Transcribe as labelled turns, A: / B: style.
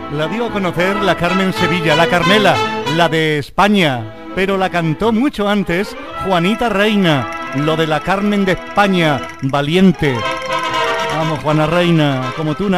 A: La dio a conocer la Carmen Sevilla, la Carmela, la de España, pero la cantó mucho antes Juanita Reina, lo de la Carmen de España, valiente. Vamos, Juana Reina, como tú